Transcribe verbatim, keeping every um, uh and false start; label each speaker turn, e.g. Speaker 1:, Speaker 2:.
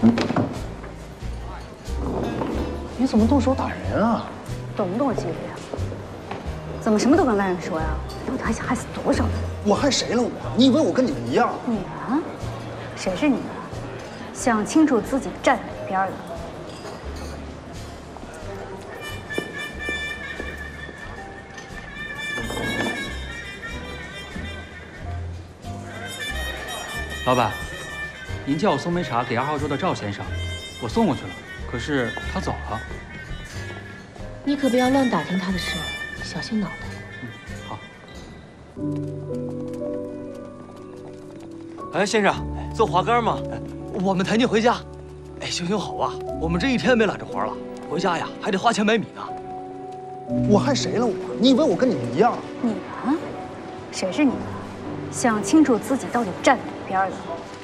Speaker 1: 你怎么动手打人啊？
Speaker 2: 动不动就激烈啊？怎么什么都跟外人说呀？到底还想害死多少人？
Speaker 1: 我害谁了我？你以为我跟你们一样？
Speaker 2: 你啊？谁是你啊？想清楚自己站哪边的。
Speaker 3: 老板，您叫我送杯茶给二号桌的赵先生，我送过去了，可是他走了。
Speaker 4: 你可不要乱打听他的事，小心脑袋。
Speaker 3: 嗯，好。
Speaker 5: 哎，先生，做滑竿吗？我们抬你回家。哎，行行好啊，我们这一天没揽着活了，回家呀还得花钱买米呢。
Speaker 1: 我害谁了我？你以为我跟你们一样？
Speaker 2: 你啊？谁是你啊？想清楚自己到底站哪边的。